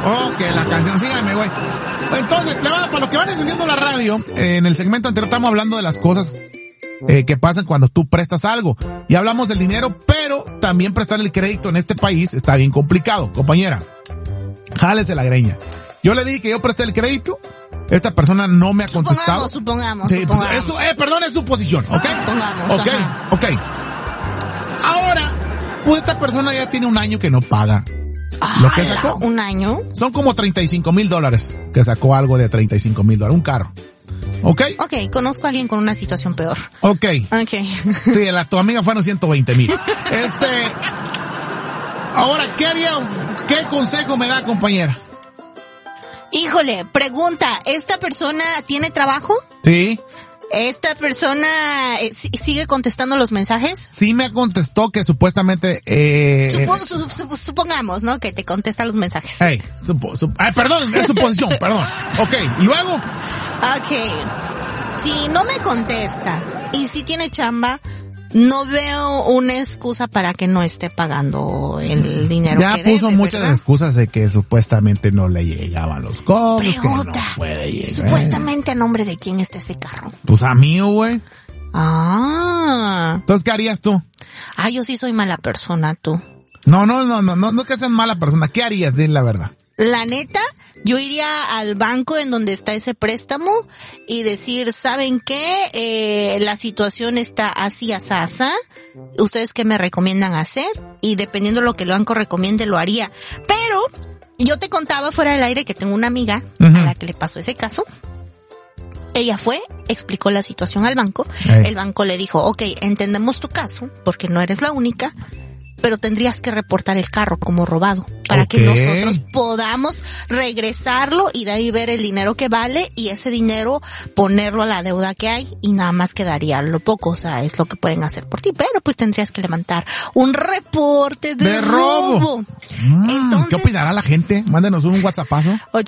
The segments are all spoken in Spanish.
Ok, la canción, síganme, güey. Entonces, para los que van encendiendo la radio, en el segmento anterior estamos hablando de las cosas que pasan cuando tú prestas algo. Y hablamos del dinero, pero también prestar el crédito en este país está bien complicado. Compañera, jálese la greña. Yo le dije que yo presté el crédito, esta persona no me ha contestado. Supongamos. Eso, perdón, es su posición, ¿ok? Supongamos. Ok. Ahora, pues esta persona ya tiene un año que no paga. Lo que sacó. ¿Un año? Son como $35,000 que sacó algo de $35,000, un carro. ¿Ok? Ok, conozco a alguien con una situación peor. Ok. Sí, tu amiga fueron 120,000. Ahora, ¿qué haría? ¿Qué consejo me da, compañera? Híjole, pregunta, ¿esta persona tiene trabajo? Sí. ¿Esta persona sigue contestando los mensajes? Sí me contestó que supuestamente... Supongamos, ¿no? Que te contesta los mensajes. Perdón, es suposición, perdón. Ok, ¿y luego? Ok. Si no me contesta y si tiene chamba, no veo una excusa para que no esté pagando el dinero ya que debe. Ya puso muchas excusas de que supuestamente no le llegaban los cobros, que no puede llegar. ¿Supuestamente a nombre de quién está ese carro? Pues a mí, güey. Ah. Entonces, ¿qué harías tú? Yo sí soy mala persona, tú. No que seas mala persona. ¿Qué harías? Dile la verdad. La neta, yo iría al banco en donde está ese préstamo y decir, ¿saben qué? La situación está así, asá. ¿Ustedes qué me recomiendan hacer? Y dependiendo de lo que el banco recomiende, lo haría. Pero yo te contaba fuera del aire que tengo una amiga a la que le pasó ese caso. Ella explicó la situación al banco. El banco le dijo, ok, entendemos tu caso, porque no eres la única, pero tendrías que reportar el carro como robado para que nosotros podamos regresarlo y de ahí ver el dinero que vale y ese dinero ponerlo a la deuda que hay y nada más quedaría lo poco, o sea, es lo que pueden hacer por ti, pero pues tendrías que levantar un reporte de robo. Entonces, ¿qué opinará la gente? Mándenos un WhatsAppazo.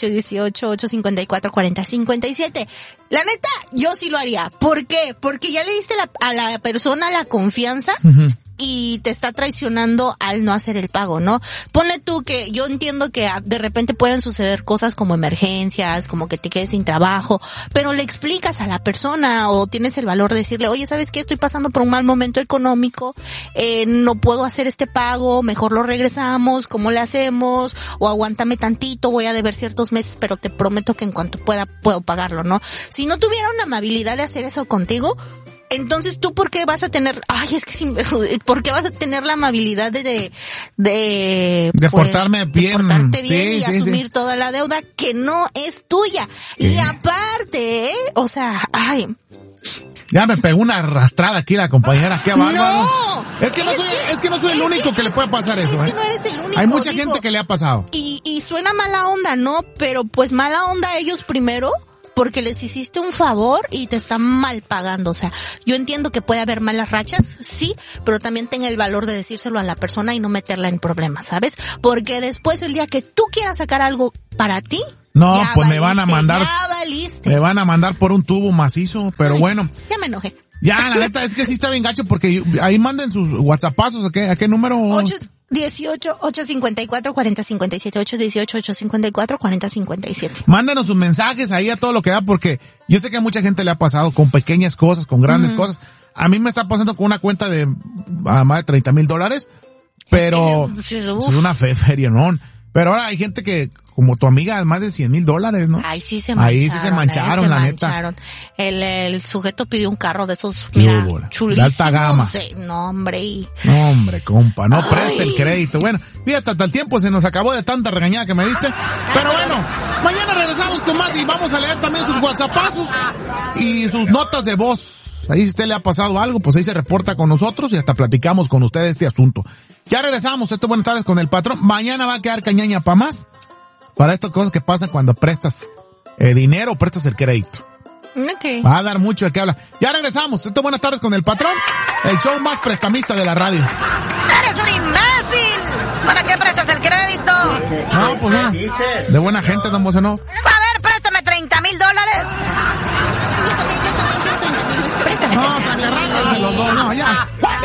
818-854-4057. La neta, yo sí lo haría. ¿Por qué? Porque ya le diste a la persona la confianza y te está traicionando al no hacer el pago, ¿no? Ponle tú que yo entiendo que de repente pueden suceder cosas como emergencias, como que te quedes sin trabajo, pero le explicas a la persona o tienes el valor de decirle, oye, ¿sabes qué? Estoy pasando por un mal momento económico, no puedo hacer este pago, mejor lo regresamos, ¿cómo le hacemos? O aguántame tantito, voy a deber ciertos meses, pero te prometo que en cuanto puedo pagarlo, ¿no? Si no tuviera una amabilidad de hacer eso contigo, entonces tú ¿por qué vas a tener, por qué vas a tener la amabilidad de portarme bien, portarte bien y asumir toda la deuda que no es tuya? Y aparte, o sea, ya me pegó una arrastrada aquí la compañera, qué bárbaro. No, es que no soy el único que le puede pasar eso, que no eres el único. Hay mucha gente que le ha pasado. Y suena mala onda, ¿no? Pero pues mala onda ellos primero, porque les hiciste un favor y te están mal pagando. O sea, yo entiendo que puede haber malas rachas, sí, pero también ten el valor de decírselo a la persona y no meterla en problemas, ¿sabes? Porque después el día que tú quieras sacar algo para ti, no, pues me van a mandar. Ya valiste. Me van a mandar por un tubo macizo, pero bueno. Ya me enojé. Ya, la neta, es que sí está bien gacho porque ahí manden sus WhatsAppazos, ¿a qué número? 818-854-4057, 818-854-4057. Mándenos sus mensajes ahí a todo lo que da, porque yo sé que a mucha gente le ha pasado con pequeñas cosas, con grandes cosas. A mí me está pasando con una cuenta de más de $30,000, pero es una feria, ¿no? Pero ahora hay gente que, como tu amiga, más de $100,000, ¿no? Ahí sí se mancharon, la neta. El sujeto pidió un carro de esos, mira, chulísimos. De alta gama. No, hombre. No, hombre, compa, no preste el crédito. Bueno, fíjate, hasta el tiempo se nos acabó de tanta regañada que me diste. Pero bueno, mañana regresamos con más y vamos a leer también sus WhatsAppazos y sus notas de voz. Ahí si usted le ha pasado algo, pues ahí se reporta con nosotros y hasta platicamos con usted de este asunto. Ya regresamos, esto Buenas Tardes con el Patrón. Mañana va a quedar cañaña para más. Para estas cosas que pasan cuando prestas dinero o prestas el crédito. Okay. Va a dar mucho de qué hablar. Ya regresamos. Esto Buenas Tardes con el Patrón. El show más prestamista de la radio. ¡Eres un imbécil! ¿Para qué prestas el crédito? No, pues no. De buena gente, don Mozo, no. A ver, préstame $30,000. Yo también quiero $30,000. Préstame. No, se los dos. No, ya.